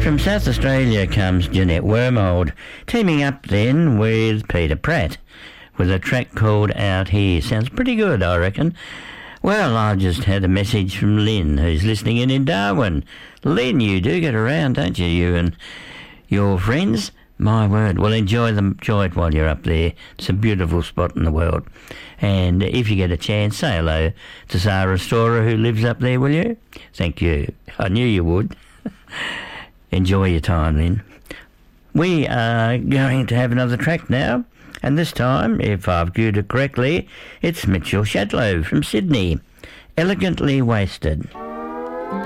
From South Australia comes Jeanette Wormold, teaming up then with Peter Pratt, with a track called Out Here. Sounds pretty good, I reckon. Well, I just had a message from Lynn, who's listening in Darwin. Lynn, you do get around, don't you? You and your friends? My word. Well, enjoy it while you're up there. It's a beautiful spot in the world. And if you get a chance, say hello to Sarah Storer, who lives up there, will you? Thank you. I knew you would. Enjoy your time, Lynn. We are going to have another track now. And this time, if I've viewed it correctly, it's Mitchell Shadlow from Sydney. Elegantly Wasted.